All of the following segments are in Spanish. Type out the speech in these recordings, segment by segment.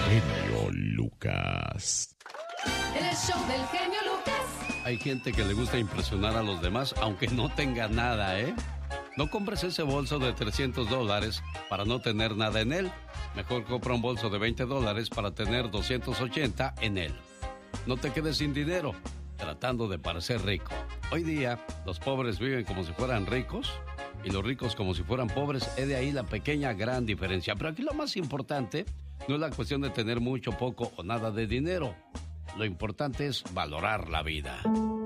genio Lucas. El show del genio Lucas. Hay gente que le gusta impresionar a los demás aunque no tenga nada, ¿eh? No compres ese bolso de $300 para no tener nada en él. Mejor compra un bolso de $20 para tener 280 en él. No te quedes sin dinero tratando de parecer rico. Hoy día los pobres viven como si fueran ricos y los ricos como si fueran pobres. Es de ahí la pequeña gran diferencia. Pero aquí lo más importante no es la cuestión de tener mucho, poco o nada de dinero. Lo importante es valorar la vida.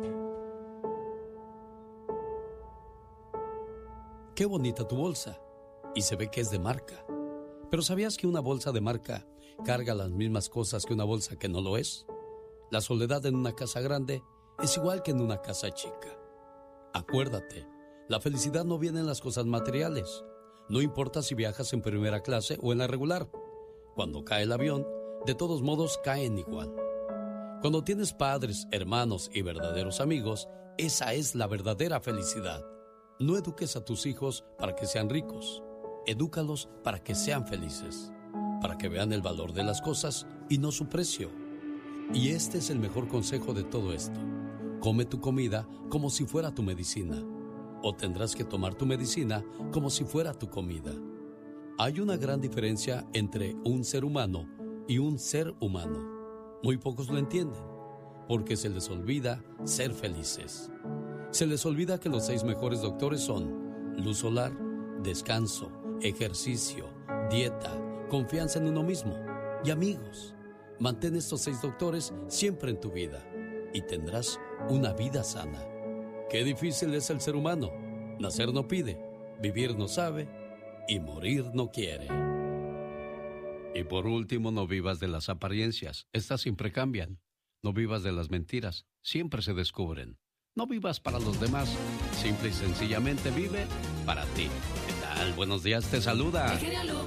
Qué bonita tu bolsa. Y se ve que es de marca. Pero ¿sabías que una bolsa de marca carga las mismas cosas que una bolsa que no lo es? La soledad en una casa grande es igual que en una casa chica. Acuérdate, la felicidad no viene en las cosas materiales. No importa si viajas en primera clase o en la regular. Cuando cae el avión, de todos modos caen igual. Cuando tienes padres, hermanos y verdaderos amigos, esa es la verdadera felicidad. No eduques a tus hijos para que sean ricos. Edúcalos para que sean felices, para que vean el valor de las cosas y no su precio. Y este es el mejor consejo de todo esto. Come tu comida como si fuera tu medicina, o tendrás que tomar tu medicina como si fuera tu comida. Hay una gran diferencia entre un ser humano y un ser humano. Muy pocos lo entienden, porque se les olvida ser felices. Se les olvida que los 6 mejores doctores son luz solar, descanso, ejercicio, dieta, confianza en uno mismo y amigos. Mantén estos 6 doctores siempre en tu vida y tendrás una vida sana. Qué difícil es el ser humano. Nacer no pide, vivir no sabe y morir no quiere. Y por último, no vivas de las apariencias. Estas siempre cambian. No vivas de las mentiras. Siempre se descubren. No vivas para los demás. Simple y sencillamente vive para ti. ¿Qué tal? Buenos días, te saluda